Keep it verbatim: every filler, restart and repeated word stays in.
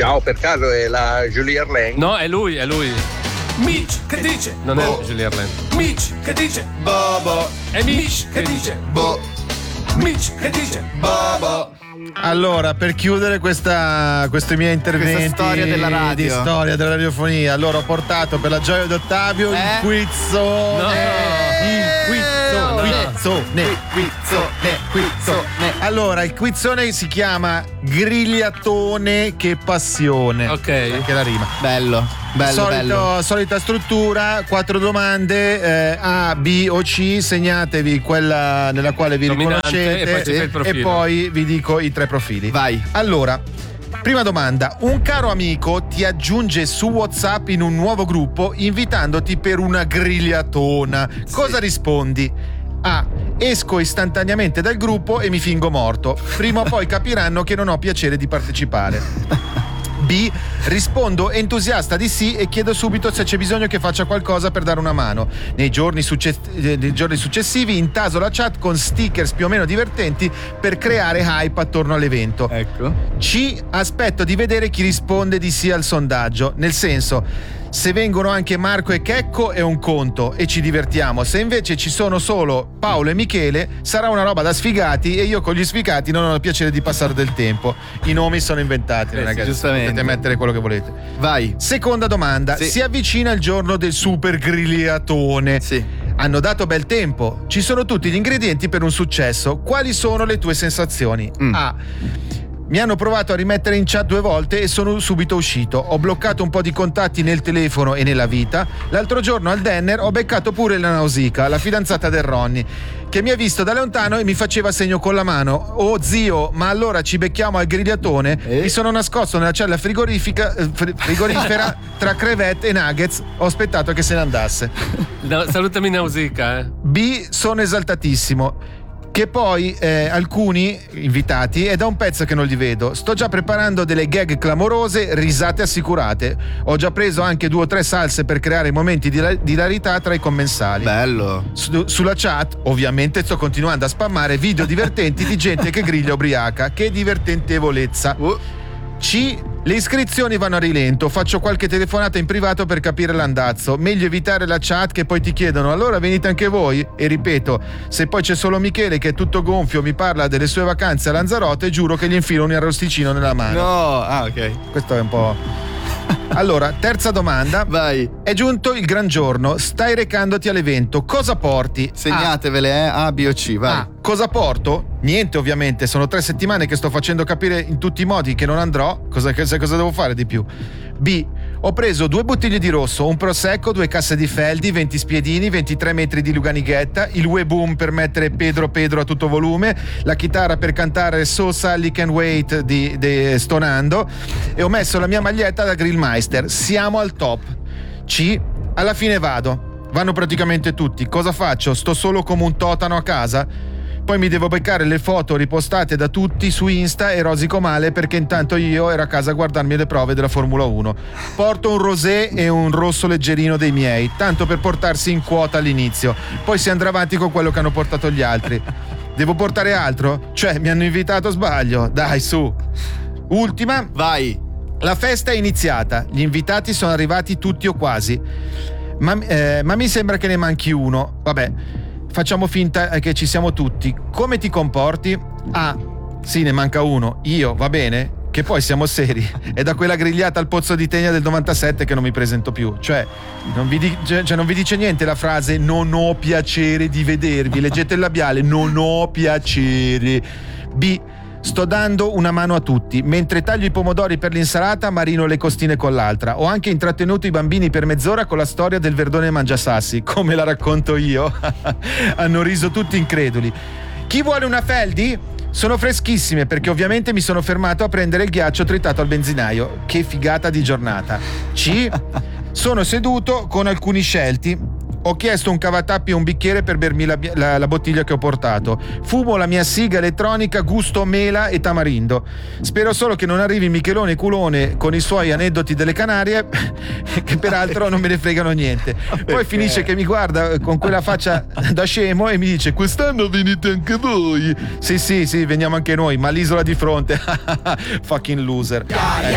Ciao, per caso è la Julie Erlen? No, è lui, è lui. Mitch che dice Non boh. è Julie Erlen. Mitch che dice Bobo. È Mitch che dice boh. Mitch che dice Bobo. Allora, per chiudere questa, questi miei interventi Questa storia della radio. di storia della radiofonia, allora ho portato per la gioia di Ottavio Eh? il quizzone. No. Il quizzone, quizzone, quizzone, quizzone. Allora, il quizzone si chiama Grigliatone che passione. Ok. Anche la rima. Bello, bello, Solito, bello. Solita struttura, quattro domande, eh, A, B o C, segnatevi quella nella quale vi Dominante, riconoscete e poi ci fai il profilo. e poi vi dico i tre profili. Vai. Allora, prima domanda: un caro amico ti aggiunge su WhatsApp in un nuovo gruppo invitandoti per una grigliatona. Cosa rispondi? A. Esco istantaneamente dal gruppo e mi fingo morto. Prima o poi capiranno che non ho piacere di partecipare. B. Rispondo entusiasta di sì e chiedo subito se c'è bisogno che faccia qualcosa per dare una mano. Nei giorni, succe- eh, nei giorni successivi intaso la chat con stickers più o meno divertenti per creare hype attorno all'evento. Ecco. C. Aspetto di vedere chi risponde di sì al sondaggio. Nel senso, se vengono anche Marco e Checco è un conto e ci divertiamo. Se invece ci sono solo Paolo e Michele sarà una roba da sfigati e io con gli sfigati non ho il piacere di passare del tempo. I nomi sono inventati, Eh, ragazzi. giustamente. Potete mettere quello che volete. Vai. Seconda domanda. Sì. Si avvicina il giorno del super grigliatone. Sì. Hanno dato bel tempo. Ci sono tutti gli ingredienti per un successo. Quali sono le tue sensazioni? Mm. A. Mi hanno provato a rimettere in chat due volte e sono subito uscito. Ho bloccato un po' di contatti nel telefono e nella vita. L'altro giorno al dinner ho beccato pure la Nausicaa, la fidanzata del Ronny, che mi ha visto da lontano e mi faceva segno con la mano. Oh zio, ma allora ci becchiamo al grigliatone? Eh? Mi sono nascosto nella cella frigorifica, eh, fri- frigorifera tra crevette e nuggets. Ho aspettato che se ne andasse. No, salutami Nausicaa, eh. B. Sono esaltatissimo. Che poi eh, alcuni invitati è da un pezzo che non li vedo. Sto già preparando delle gag clamorose, risate assicurate. Ho già preso anche due o tre salse per creare momenti di, di hilarità tra i commensali. Bello. Su- sulla chat ovviamente sto continuando a spammare video divertenti di gente che griglia ubriaca. Che divertentevolezza. Uh. C. Le iscrizioni vanno a rilento. Faccio qualche telefonata in privato per capire l'andazzo. Meglio evitare la chat che poi ti chiedono allora venite anche voi? E ripeto, se poi c'è solo Michele che è tutto gonfio mi parla delle sue vacanze a Lanzarote, giuro che gli infilo un arrosticino nella mano. No. Ah, ok. Questo è un po'... Allora, terza domanda. Vai. È giunto il gran giorno, stai recandoti all'evento, cosa porti? Segnatevele, eh. A, B o C. Vai. A. Cosa porto? Niente, ovviamente, sono tre settimane che sto facendo capire in tutti i modi che non andrò. Cosa, cosa, cosa devo fare di più? B. Ho preso due bottiglie di rosso, un prosecco, due casse di Feldi, venti spiedini, ventitré metri di Luganighetta, il Weboom per mettere Pedro Pedro a tutto volume, la chitarra per cantare So Sally Can Wait di, di Stonando e ho messo la mia maglietta da Grillmeister. Siamo al top. C. Alla fine vado. Vanno praticamente tutti. Cosa faccio? Sto solo come un totano a casa? Poi mi devo beccare le foto ripostate da tutti su Insta e rosico male perché intanto io ero a casa a guardarmi le prove della Formula uno. Porto un rosé e un rosso leggerino dei miei, tanto per portarsi in quota all'inizio. Poi si andrà avanti con quello che hanno portato gli altri. Devo portare altro? Cioè, mi hanno invitato, sbaglio? Dai, su. Ultima. Vai. La festa è iniziata, gli invitati sono arrivati tutti o quasi. Ma, eh, ma mi sembra che ne manchi uno. Vabbè. Facciamo finta che ci siamo tutti. Come ti comporti? Ah, sì, ne manca uno. Io, va bene? Che poi siamo seri. È da quella grigliata al Pozzo di Tegna del novantasette che non mi presento più. Cioè non vi, di- cioè, non vi dice niente la frase non ho piacere di vedervi. Leggete il labiale, non ho piacere. B. Sto dando una mano a tutti. Mentre taglio i pomodori per l'insalata, marino le costine con l'altra. Ho anche intrattenuto i bambini per mezz'ora con la storia del Verdone Mangiasassi, come la racconto io. Hanno riso tutti increduli. Chi vuole una Feldi? Sono freschissime perché ovviamente mi sono fermato a prendere il ghiaccio tritato al benzinaio. Che figata di giornata. C. Sono seduto con alcuni scelti. Ho chiesto un cavatappi e un bicchiere per bermi la, la, la bottiglia che ho portato. Fumo la mia siga elettronica gusto mela e tamarindo. Spero solo che non arrivi Michelone Culone con i suoi aneddoti delle Canarie, che peraltro non me ne fregano niente. Poi finisce che mi guarda con quella faccia da scemo e mi dice: quest'anno venite anche voi? Sì, sì, sì, veniamo anche noi, ma l'isola di fronte. Fucking loser.